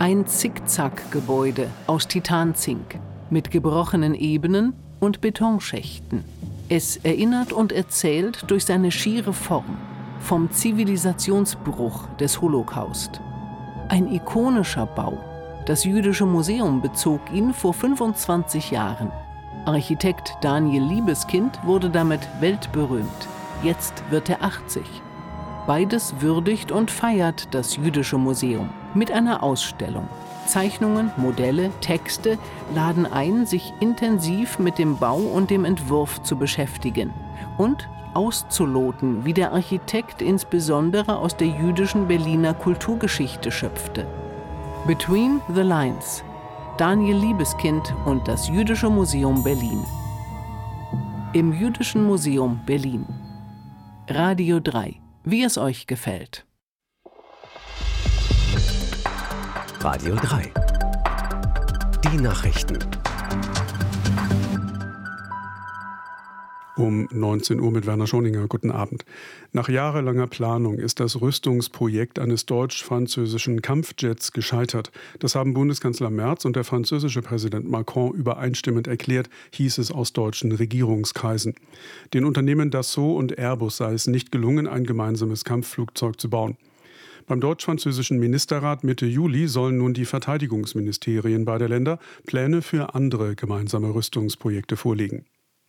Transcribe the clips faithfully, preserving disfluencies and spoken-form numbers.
Ein Zickzack-Gebäude aus Titanzink mit gebrochenen Ebenen und Betonschächten. Es erinnert und erzählt durch seine schiere Form vom Zivilisationsbruch des Holocaust. Ein ikonischer Bau. Das Jüdische Museum bezog ihn vor fünfundzwanzig Jahren. Architekt Daniel Liebeskind wurde damit weltberühmt. Jetzt wird er achtzig. Beides würdigt und feiert das Jüdische Museum mit einer Ausstellung. Zeichnungen, Modelle, Texte laden ein, sich intensiv mit dem Bau und dem Entwurf zu beschäftigen und auszuloten, wie der Architekt insbesondere aus der jüdischen Berliner Kulturgeschichte schöpfte. Between the Lines. Daniel Liebeskind und das Jüdische Museum Berlin. Im Jüdischen Museum Berlin. Radio drei. Wie es euch gefällt. Radio drei. Die Nachrichten. Um neunzehn Uhr mit Werner Schoninger. Guten Abend. Nach jahrelanger Planung ist das Rüstungsprojekt eines deutsch-französischen Kampfjets gescheitert. Das haben Bundeskanzler Merz und der französische Präsident Macron übereinstimmend erklärt, hieß es aus deutschen Regierungskreisen. Den Unternehmen Dassault und Airbus sei es nicht gelungen, ein gemeinsames Kampfflugzeug zu bauen. Beim deutsch-französischen Ministerrat Mitte Juli sollen nun die Verteidigungsministerien beider Länder Pläne für andere gemeinsame Rüstungsprojekte vorlegen.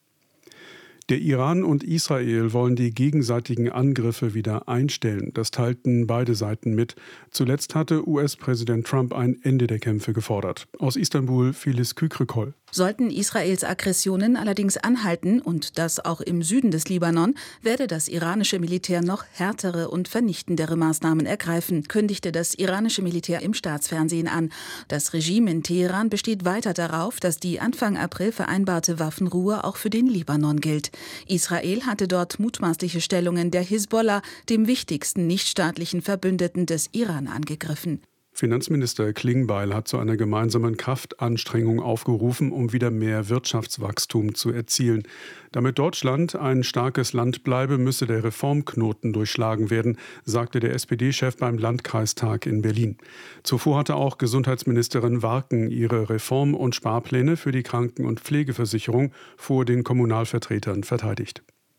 Der Iran und Israel wollen die gegenseitigen Angriffe wieder einstellen. Das teilten beide Seiten mit. Zuletzt hatte U S-Präsident Trump ein Ende der Kämpfe gefordert. Aus Istanbul Phyllis Kükrikol. Sollten Israels Aggressionen allerdings anhalten, und das auch im Süden des Libanon, werde das iranische Militär noch härtere und vernichtendere Maßnahmen ergreifen, kündigte das iranische Militär im Staatsfernsehen an. Das Regime in Teheran besteht weiter darauf, dass die Anfang April vereinbarte Waffenruhe auch für den Libanon gilt. Israel hatte dort mutmaßliche Stellungen der Hisbollah, dem wichtigsten nichtstaatlichen Verbündeten des Iran, angegriffen. Finanzminister Klingbeil hat zu einer gemeinsamen Kraftanstrengung aufgerufen, um wieder mehr Wirtschaftswachstum zu erzielen. Damit Deutschland ein starkes Land bleibe, müsse der Reformknoten durchschlagen werden, sagte der S P D-Chef beim Landkreistag in Berlin. Zuvor hatte auch Gesundheitsministerin Warken ihre Reform- und Sparpläne für die Kranken- und Pflegeversicherung vor den Kommunalvertretern verteidigt.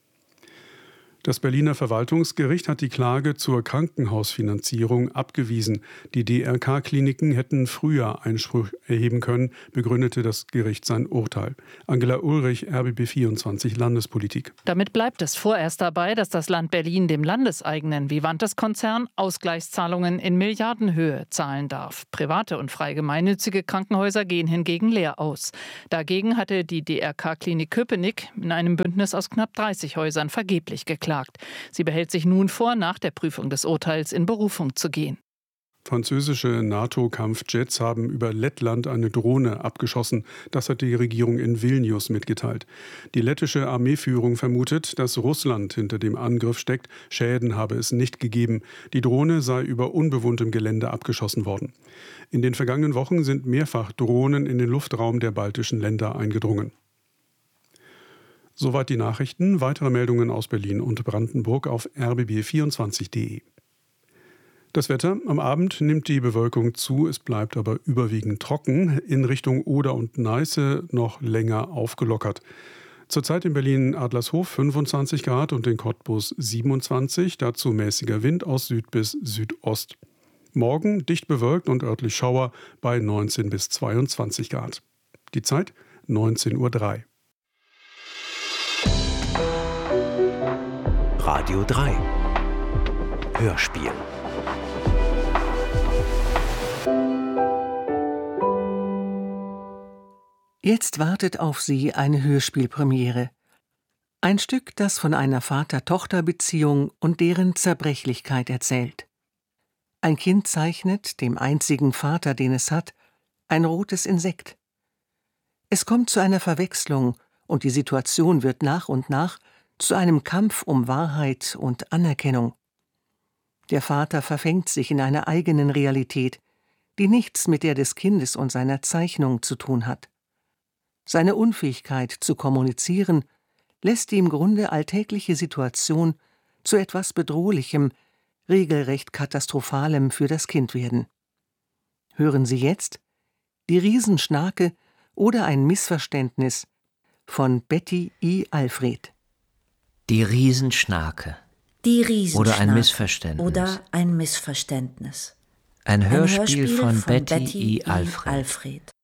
Das Berliner Verwaltungsgericht hat die Klage zur Krankenhausfinanzierung abgewiesen. Die D R K-Kliniken hätten früher Einspruch erheben können, begründete das Gericht sein Urteil. Angela Ulrich, R B B vierundzwanzig Landespolitik. Damit bleibt es vorerst dabei, dass das Land Berlin dem landeseigenen Vivantes-Konzern Ausgleichszahlungen in Milliardenhöhe zahlen darf. Private und frei gemeinnützige Krankenhäuser gehen hingegen leer aus. Dagegen hatte die D R K-Klinik Köpenick in einem Bündnis aus knapp dreißig Häusern vergeblich geklagt. Sie behält sich nun vor, nach der Prüfung des Urteils in Berufung zu gehen. Französische NATO-Kampfjets haben über Lettland eine Drohne abgeschossen. Das hat die Regierung in Vilnius mitgeteilt. Die lettische Armeeführung vermutet, dass Russland hinter dem Angriff steckt. Schäden habe es nicht gegeben. Die Drohne sei über unbewohntem Gelände abgeschossen worden. In den vergangenen Wochen sind mehrfach Drohnen in den Luftraum der baltischen Länder eingedrungen. Soweit die Nachrichten. Weitere Meldungen aus Berlin und Brandenburg auf r b b vierundzwanzig punkt de. Das Wetter. Am Abend nimmt die Bewölkung zu, es bleibt aber überwiegend trocken. In Richtung Oder und Neiße noch länger aufgelockert. Zurzeit in Berlin Adlershof fünfundzwanzig Grad und in Cottbus siebenundzwanzig, dazu mäßiger Wind aus Süd bis Südost. Morgen dicht bewölkt und örtlich Schauer bei neunzehn bis zweiundzwanzig Grad. Die Zeit neunzehn Uhr drei. Radio drei. Hörspiel. Jetzt wartet auf Sie eine Hörspielpremiere. Ein Stück, das von einer Vater-Tochter-Beziehung und deren Zerbrechlichkeit erzählt. Ein Kind zeichnet, dem einzigen Vater, den es hat, ein rotes Insekt. Es kommt zu einer Verwechslung und die Situation wird nach und nach zu einem Kampf um Wahrheit und Anerkennung. Der Vater verfängt sich in einer eigenen Realität, die nichts mit der des Kindes und seiner Zeichnung zu tun hat. Seine Unfähigkeit zu kommunizieren lässt die im Grunde alltägliche Situation zu etwas Bedrohlichem, regelrecht Katastrophalem für das Kind werden. Hören Sie jetzt Die Riesenschnake oder ein Missverständnis von Betty I. Alfred. Die Riesenschnake. Die Riesenschnake. Oder ein Missverständnis. Oder ein Missverständnis. Ein Hörspiel, ein Hörspiel von, von Betty, Betty I. Alfred. Alfred.